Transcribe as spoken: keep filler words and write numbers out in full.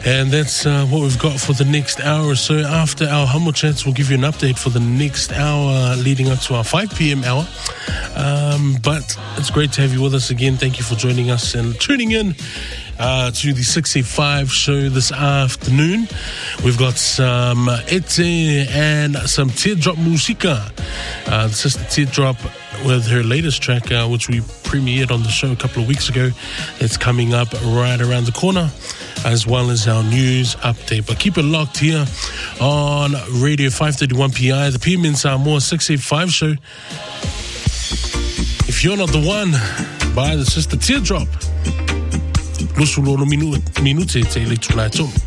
And that's uh, what we've got for the next hour or so. After our Humble Chats, we'll give you an update for the next hour leading up to our five p.m. hour. Um, but it's great to have you with us again. Thank you for joining us and tuning in uh, to the sixty-five show this afternoon. We've got some Ete and some Teardrop Musica. Uh, this is the Teardrop with her latest track, uh, which we premiered on the show a couple of weeks ago. It's coming up right around the corner, as well as our news update. But keep it locked here on Radio five thirty-one P I, the P M in Samoa six eighty-five show. If you're not the one, bye, this is the Teardrop. Lusulolo minute te le tulaito.